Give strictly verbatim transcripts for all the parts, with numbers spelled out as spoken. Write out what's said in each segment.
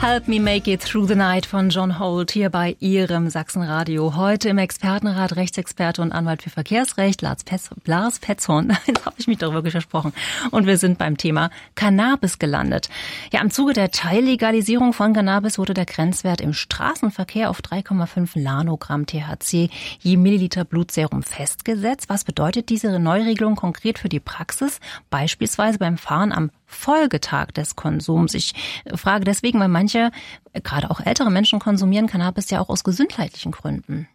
Help Me Make It Through the Night von John Holt hier bei Ihrem Sachsenradio. Heute im Expertenrat Rechtsexperte und Anwalt für Verkehrsrecht Lars, Petz, Lars Petzhorn. Jetzt habe ich mich doch wirklich versprochen. Und wir sind beim Thema Cannabis gelandet. Ja, im Zuge der Teillegalisierung von Cannabis wurde der Grenzwert im Straßenverkehr auf drei Komma fünf Nanogramm T H C je Milliliter Blutserum festgesetzt. Was bedeutet diese Neuregelung konkret für die Praxis, beispielsweise beim Fahren am Folgetag des Konsums? Ich frage deswegen, weil manche, gerade auch ältere Menschen, konsumieren Cannabis ja auch aus gesundheitlichen Gründen.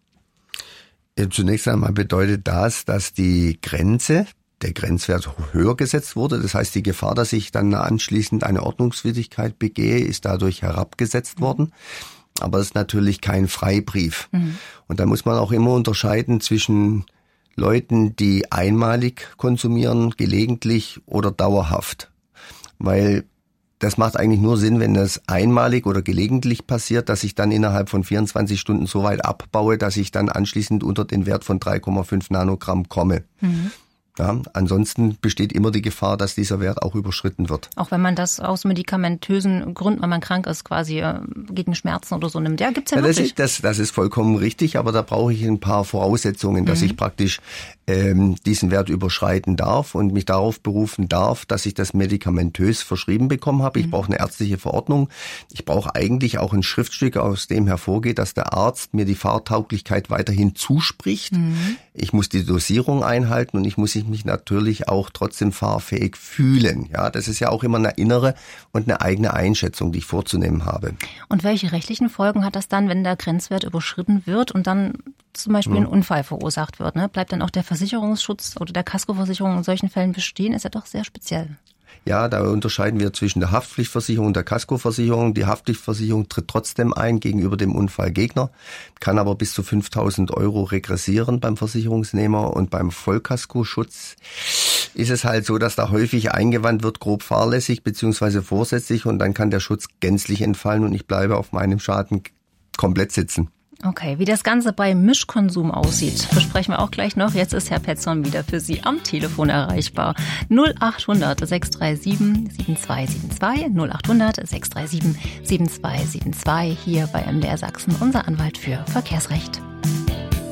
Zunächst einmal bedeutet das, dass die Grenze, der Grenzwert höher gesetzt wurde. Das heißt, die Gefahr, dass ich dann anschließend eine Ordnungswidrigkeit begehe, ist dadurch herabgesetzt worden. Aber es ist natürlich kein Freibrief. Mhm. Und da muss man auch immer unterscheiden zwischen Leuten, die einmalig konsumieren, gelegentlich oder dauerhaft. Weil das macht eigentlich nur Sinn, wenn das einmalig oder gelegentlich passiert, dass ich dann innerhalb von vierundzwanzig Stunden so weit abbaue, dass ich dann anschließend unter den Wert von drei Komma fünf Nanogramm komme. Mhm. Ja, ansonsten besteht immer die Gefahr, dass dieser Wert auch überschritten wird. Auch wenn man das aus medikamentösen Gründen, wenn man krank ist, quasi gegen Schmerzen oder so nimmt. Ja, gibt's ja, ja wirklich. Das ist, das, das ist vollkommen richtig, aber da brauche ich ein paar Voraussetzungen, dass mhm. ich praktisch ähm, diesen Wert überschreiten darf und mich darauf berufen darf, dass ich das medikamentös verschrieben bekommen habe. Ich mhm. brauche eine ärztliche Verordnung. Ich brauche eigentlich auch ein Schriftstück, aus dem hervorgeht, dass der Arzt mir die Fahrtauglichkeit weiterhin zuspricht. Mhm. Ich muss die Dosierung einhalten und ich muss mich natürlich auch trotzdem fahrfähig fühlen. Ja, das ist ja auch immer eine innere und eine eigene Einschätzung, die ich vorzunehmen habe. Und welche rechtlichen Folgen hat das dann, wenn der Grenzwert überschritten wird und dann zum Beispiel ein Unfall verursacht wird? Ne? Bleibt dann auch der Versicherungsschutz oder der Kaskoversicherung in solchen Fällen bestehen? Ist ja doch sehr speziell. Ja, da unterscheiden wir zwischen der Haftpflichtversicherung und der Kaskoversicherung. Die Haftpflichtversicherung tritt trotzdem ein gegenüber dem Unfallgegner, kann aber bis zu fünftausend Euro regressieren beim Versicherungsnehmer. Und beim Vollkaskoschutz ist es halt so, dass da häufig eingewandt wird, grob fahrlässig bzw. vorsätzlich, und dann kann der Schutz gänzlich entfallen und ich bleibe auf meinem Schaden komplett sitzen. Okay, wie das Ganze bei Mischkonsum aussieht, besprechen wir auch gleich noch. Jetzt ist Herr Petzhorn wieder für Sie am Telefon erreichbar. null acht hundert sechs drei sieben sieben zwei sieben zwei, null acht hundert sechs drei sieben sieben zwei sieben zwei, hier bei M D R Sachsen, unser Anwalt für Verkehrsrecht.